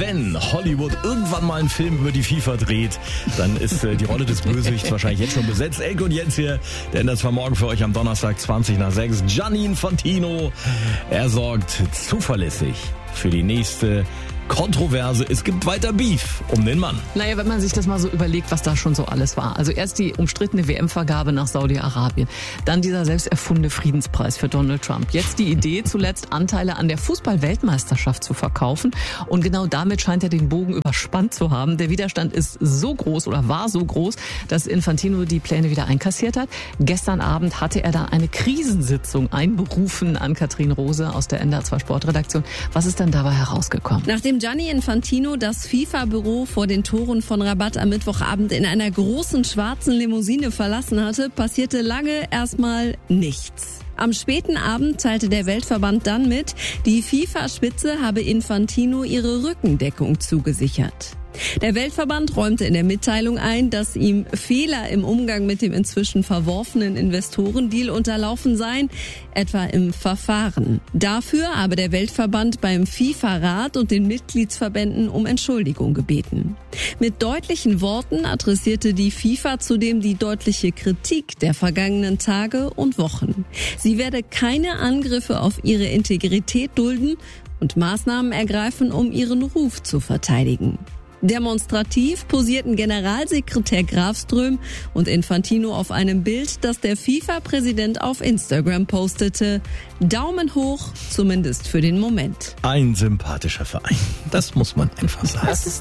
wenn Hollywood irgendwann mal einen Film über die FIFA dreht, dann ist die Rolle des Bösewichts wahrscheinlich jetzt schon besetzt. Elke und Jens hier, denn das war morgen für euch am Donnerstag 20:20. Gianni Infantino, er sorgt zuverlässig für die nächste Kontroverse. Es gibt weiter Beef um den Mann. Naja, wenn man sich das mal so überlegt, was da schon so alles war. Also erst die umstrittene WM-Vergabe nach Saudi-Arabien. Dann dieser selbst erfundene Friedenspreis für Donald Trump. Jetzt die Idee, zuletzt Anteile an der Fußball-Weltmeisterschaft zu verkaufen. Und genau damit scheint er den Bogen überspannt zu haben. Der Widerstand ist so groß oder war so groß, dass Infantino die Pläne wieder einkassiert hat. Gestern Abend hatte er dann eine Krisensitzung einberufen an Katrin Rose aus der NDR 2 Sportredaktion. Was ist denn dabei herausgekommen? Nachdem Gianni Infantino das FIFA-Büro vor den Toren von Rabat am Mittwochabend in einer großen schwarzen Limousine verlassen hatte, passierte lange erstmal nichts. Am späten Abend teilte der Weltverband dann mit, die FIFA-Spitze habe Infantino ihre Rückendeckung zugesichert. Der Weltverband räumte in der Mitteilung ein, dass ihm Fehler im Umgang mit dem inzwischen verworfenen Investorendeal unterlaufen seien, etwa im Verfahren. Dafür habe der Weltverband beim FIFA-Rat und den Mitgliedsverbänden um Entschuldigung gebeten. Mit deutlichen Worten adressierte die FIFA zudem die deutliche Kritik der vergangenen Tage und Wochen. Sie werde keine Angriffe auf ihre Integrität dulden und Maßnahmen ergreifen, um ihren Ruf zu verteidigen. Demonstrativ posierten Generalsekretär Grafström und Infantino auf einem Bild, das der FIFA-Präsident auf Instagram postete. Daumen hoch, zumindest für den Moment. Ein sympathischer Verein. Das muss man einfach sagen.